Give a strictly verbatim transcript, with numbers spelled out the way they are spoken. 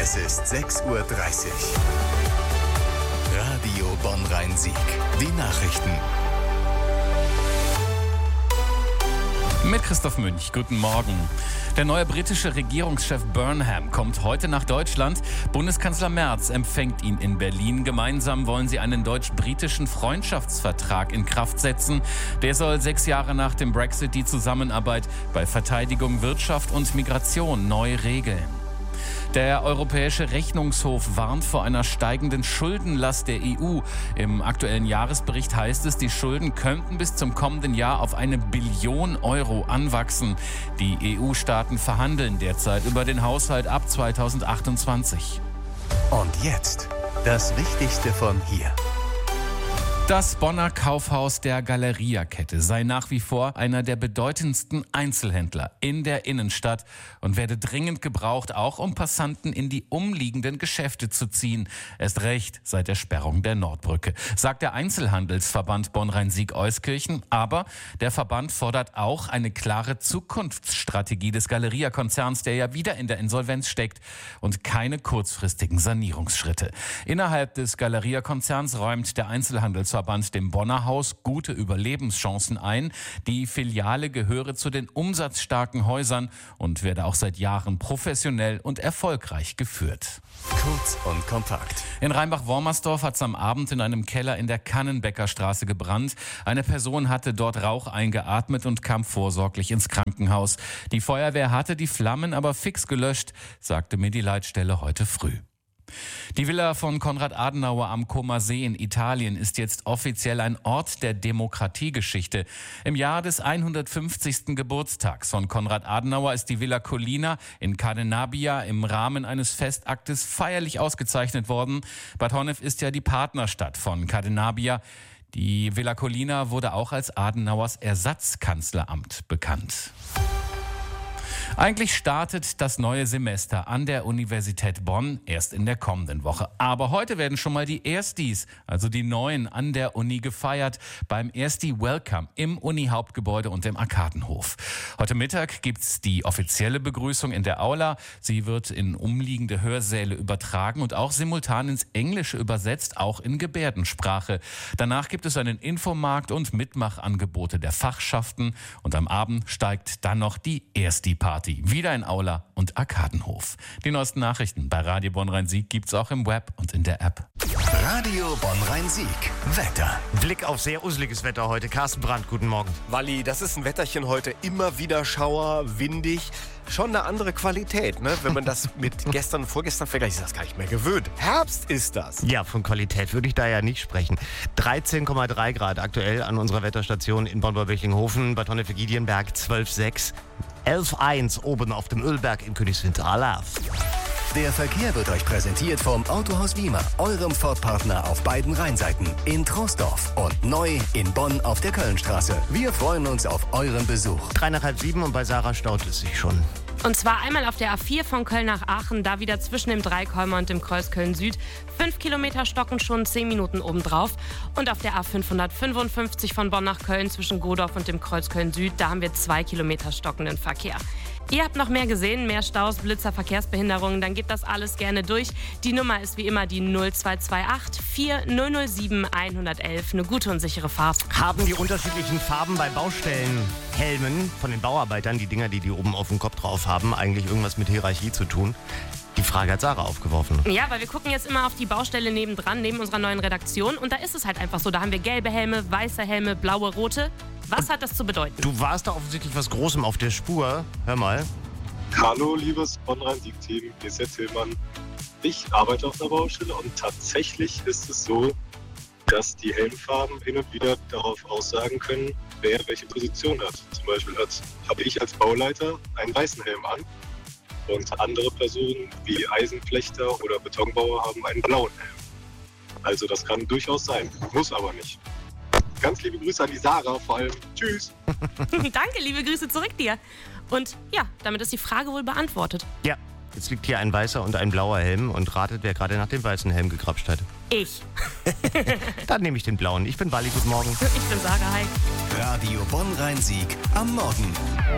Es ist sechs Uhr dreißig. Radio Bonn-Rhein-Sieg. Die Nachrichten. Mit Christoph Münch, guten Morgen. Der neue britische Regierungschef Burnham kommt heute nach Deutschland. Bundeskanzler Merz empfängt ihn in Berlin. Gemeinsam wollen sie einen deutsch-britischen Freundschaftsvertrag in Kraft setzen. Der soll sechs Jahre nach dem Brexit die Zusammenarbeit bei Verteidigung, Wirtschaft und Migration neu regeln. Der Europäische Rechnungshof warnt vor einer steigenden Schuldenlast der E U. Im aktuellen Jahresbericht heißt es, die Schulden könnten bis zum kommenden Jahr auf eine Billion Euro anwachsen. Die E U-Staaten verhandeln derzeit über den Haushalt ab zweitausendachtundzwanzig. Und jetzt das Wichtigste von hier. Das Bonner Kaufhaus der Galeria-Kette sei nach wie vor einer der bedeutendsten Einzelhändler in der Innenstadt und werde dringend gebraucht, auch um Passanten in die umliegenden Geschäfte zu ziehen. Erst recht seit der Sperrung der Nordbrücke, sagt der Einzelhandelsverband Bonn-Rhein-Sieg-Euskirchen. Aber der Verband fordert auch eine klare Zukunftsstrategie des Galeria-Konzerns, der ja wieder in der Insolvenz steckt, und keine kurzfristigen Sanierungsschritte. Innerhalb des Galeria-Konzerns räumt der Einzelhandelsverband Verband dem Bonner Haus gute Überlebenschancen ein. Die Filiale gehöre zu den umsatzstarken Häusern und werde auch seit Jahren professionell und erfolgreich geführt. Kurz und kompakt. In Rheinbach-Wormersdorf hat es am Abend in einem Keller in der Kannenbäckerstraße gebrannt. Eine Person hatte dort Rauch eingeatmet und kam vorsorglich ins Krankenhaus. Die Feuerwehr hatte die Flammen aber fix gelöscht, sagte mir die Leitstelle heute früh. Die Villa von Konrad Adenauer am Comer See in Italien ist jetzt offiziell ein Ort der Demokratiegeschichte. Im Jahr des hundertfünfzigsten Geburtstags von Konrad Adenauer ist die Villa Collina in Cadenabia im Rahmen eines Festaktes feierlich ausgezeichnet worden. Bad Honnef ist ja die Partnerstadt von Cadenabia. Die Villa Collina wurde auch als Adenauers Ersatzkanzleramt bekannt. Eigentlich startet das neue Semester an der Universität Bonn erst in der kommenden Woche. Aber heute werden schon mal die Erstis, also die Neuen, an der Uni gefeiert. Beim Ersti Welcome im Uni-Hauptgebäude und im Arkadenhof. Heute Mittag gibt's die offizielle Begrüßung in der Aula. Sie wird in umliegende Hörsäle übertragen und auch simultan ins Englische übersetzt, auch in Gebärdensprache. Danach gibt es einen Infomarkt und Mitmachangebote der Fachschaften. Und am Abend steigt dann noch die Ersti-Party. Wieder in Aula und Arkadenhof. Die neuesten Nachrichten bei Radio Bonn-Rhein-Sieg gibt's auch im Web und in der App. Radio Bonn-Rhein-Sieg. Wetter. Blick auf sehr useliges Wetter heute. Carsten Brandt, guten Morgen. Walli, das ist ein Wetterchen heute. Immer wieder Schauer, windig. Schon eine andere Qualität, ne? Wenn man das mit gestern und vorgestern vergleicht, ist das gar nicht mehr gewöhnt. Herbst ist das. Ja, von Qualität würde ich da ja nicht sprechen. dreizehn Komma drei Grad aktuell an unserer Wetterstation in Bonn-Böblinghofen, Bad Honnef-Giedienberg zwölf Komma sechs, elf Komma eins oben auf dem Ölberg in Königswinter-Ahrlau. Der Verkehr wird euch präsentiert vom Autohaus Wiemer, eurem Ford-Partner auf beiden Rheinseiten, in Troisdorf und neu in Bonn auf der Kölnstraße. Wir freuen uns auf euren Besuch. Drei nach halb sieben und bei Sarah staut es sich schon. Und zwar einmal auf der A vier von Köln nach Aachen, da wieder zwischen dem Dreikolmer und dem Kreuz Köln-Süd. Fünf Kilometer stocken schon, zehn Minuten obendrauf. Und auf der A fünfhundertfünfundfünfzig von Bonn nach Köln zwischen Godorf und dem Kreuz Köln-Süd, da haben wir zwei Kilometer stockenden Verkehr. Ihr habt noch mehr gesehen, mehr Staus, Blitzer, Verkehrsbehinderungen, dann gebt das alles gerne durch. Die Nummer ist wie immer die null zwei zwei acht vier null null sieben eins eins eins. Eine gute und sichere Fahrt. Haben die unterschiedlichen Farben bei Baustellenhelmen von den Bauarbeitern, die Dinger, die die oben auf dem Kopf drauf haben, eigentlich irgendwas mit Hierarchie zu tun? Die Frage hat Sarah aufgeworfen. Ja, weil wir gucken jetzt immer auf die Baustelle nebendran, neben unserer neuen Redaktion. Und da ist es halt einfach so, da haben wir gelbe Helme, weiße Helme, blaue, rote. Was hat das zu bedeuten? Du warst da offensichtlich was Großem auf der Spur. Hör mal. Hallo, liebes Bonn-Rhein-Sieg-Team, hier ist der Tillmann. Ich arbeite auf einer Baustelle und tatsächlich ist es so, dass die Helmfarben hin und wieder darauf aussagen können, wer welche Position hat. Zum Beispiel hat, habe ich als Bauleiter einen weißen Helm an und andere Personen wie Eisenflechter oder Betonbauer haben einen blauen Helm. Also das kann durchaus sein, muss aber nicht. Ganz liebe Grüße an die Sarah vor allem. Tschüss. Danke, liebe Grüße zurück dir. Und ja, damit ist die Frage wohl beantwortet. Ja, jetzt liegt hier ein weißer und ein blauer Helm und ratet, wer gerade nach dem weißen Helm gegrapscht hat. Ich. Dann nehme ich den blauen. Ich bin Walli, guten Morgen. Ich bin Sarah, hi. Radio Bonn-Rhein-Sieg am Morgen.